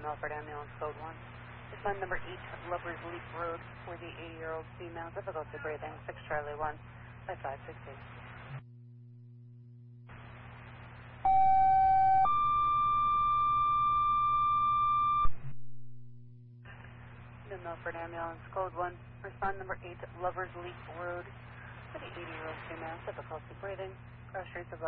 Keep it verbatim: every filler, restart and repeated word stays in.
Milford Ambulance Code one. Respond number eight, Lovers Leap Road for the eighty-year-old female, difficulty breathing, six Charlie one, by five sixty. New Milford Ambulance Code one. Respond number eight, Lovers Leap Road for the eighty-year-old female, difficulty breathing, cross streets of